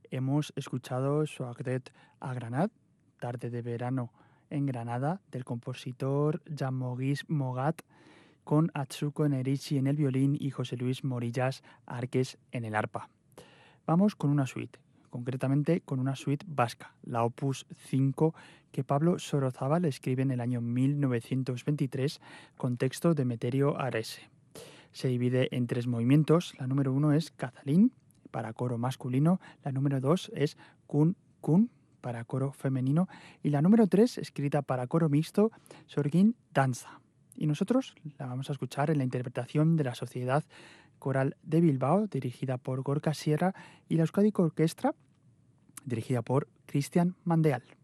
Hemos escuchado Soagdet a Granat, Tarde de Verano en Granada, del compositor Jean-Maurice Mogat, con Atsuko Nerichi en el violín y José Luis Morillas Arques en el arpa. Vamos con una suite, concretamente con una suite vasca, la Opus 5, que Pablo Sorozábal escribe en el año 1923 con texto de Meterio Arese. Se divide en 3 movimientos. La número 1 es Cazalín, para coro masculino. La número 2 es Kun Kun, para coro femenino. Y la número 3, escrita para coro mixto, Sorgin Danza. Y nosotros la vamos a escuchar en la interpretación de la Sociedad Coral de Bilbao, dirigida por Gorka Sierra, y la Euskadi Orquestra, dirigida por Cristian Mandeal.